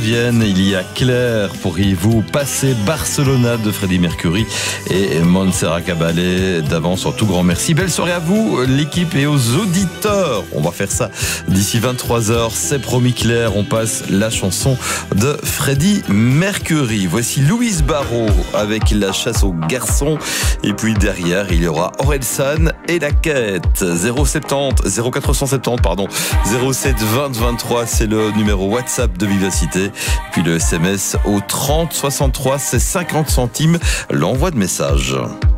Vienne, il y a Claire. Pourriez-vous passer Barcelona de Freddie Mercury et Montserrat Caballé d'avance en tout grand merci. Belle soirée à vous, l'équipe, et aux auditeurs. On va faire ça d'ici 23h. C'est promis, Claire. On passe la chanson de Freddie Mercury. Voici Louise Barrault avec La chasse aux garçons. Et puis derrière, il y aura Orelsan et La Quête. 0470 pardon, 07 20 23, c'est le numéro WhatsApp de Vivacité. Puis le SMS au 30 63, c'est 50 centimes l'envoi de message.